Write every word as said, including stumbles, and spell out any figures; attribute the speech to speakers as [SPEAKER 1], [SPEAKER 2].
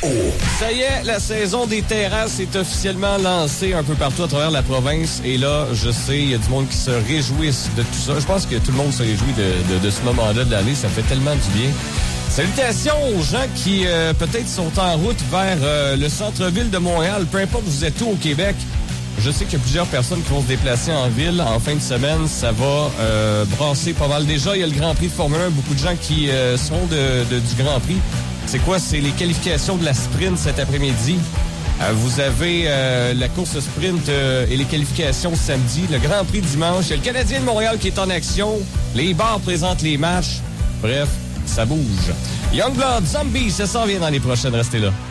[SPEAKER 1] Ça y est, la saison des terrasses est officiellement lancée un peu partout à travers la province. Et là, je sais, il y a du monde qui se réjouissent de tout ça. Je pense que tout le monde se réjouit de, de, de ce moment-là de l'année. Ça fait tellement du bien. Salutations aux gens qui euh, peut-être sont en route vers euh, le centre-ville de Montréal. Peu importe où vous êtes où au Québec. Je sais qu'il y a plusieurs personnes qui vont se déplacer en ville. En fin de semaine, ça va euh, brasser pas mal. Déjà, il y a le Grand Prix de Formule un. Beaucoup de gens qui euh, sont de, de, du Grand Prix. C'est quoi? C'est les qualifications de la sprint cet après-midi. Euh, vous avez euh, la course sprint euh, et les qualifications samedi. Le Grand Prix dimanche. Il y a le Canadien de Montréal qui est en action. Les bars présentent les matchs. Bref, ça bouge. Youngblood, Zombie, ça s'en vient dans les prochaines. Restez là.